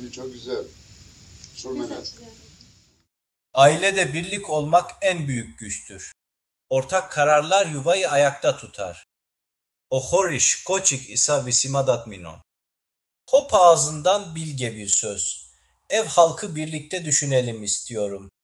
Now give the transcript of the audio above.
Bence çok güzel. Surmene. Ailede birlik olmak en büyük güçtür. Ortak kararlar yuvayı ayakta tutar. O horiş koçik isa visimadat minon. Hop ağzından bilge bir söz. Ev halkı birlikte düşünelim istiyorum.